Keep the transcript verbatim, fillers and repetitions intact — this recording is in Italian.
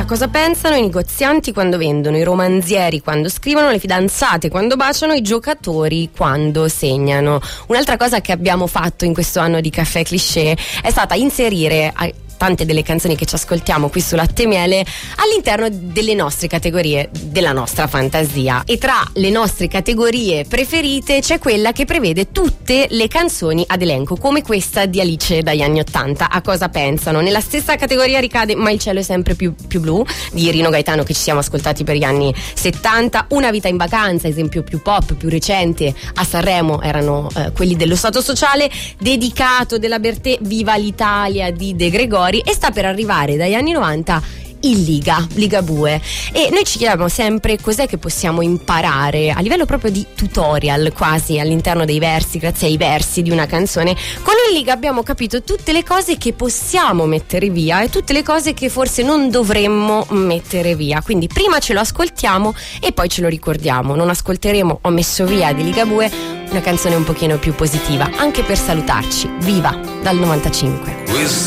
cosa pensano i negozianti quando vendono, i romanzieri quando scrivono, le fidanzate quando baciano, i giocatori quando segnano. Un'altra cosa che abbiamo fatto in questo anno di Caffè Cliché è stata inserire tante delle canzoni che ci ascoltiamo qui su Latte e Miele all'interno delle nostre categorie, della nostra fantasia. E tra le nostre categorie preferite c'è quella che prevede tutte le canzoni ad elenco, come questa di Alice dagli anni ottanta. A cosa pensano? Nella stessa categoria ricade Ma il cielo è sempre più, più blu di Rino Gaetano, che ci siamo ascoltati per gli anni settanta. Una vita in vacanza, esempio più pop, più recente, a Sanremo erano eh, quelli dello Stato Sociale. Dedicato della Bertè, Viva l'Italia di De Gregori. E sta per arrivare dagli anni novanta il Liga, Ligabue. E noi ci chiediamo sempre cos'è che possiamo imparare a livello proprio di tutorial, quasi all'interno dei versi, grazie ai versi di una canzone. Con il Liga abbiamo capito tutte le cose che possiamo mettere via e tutte le cose che forse non dovremmo mettere via. Quindi prima ce lo ascoltiamo e poi ce lo ricordiamo. Non ascolteremo Ho messo via di Ligabue, una canzone un pochino più positiva, anche per salutarci. Viva dal novantacinque.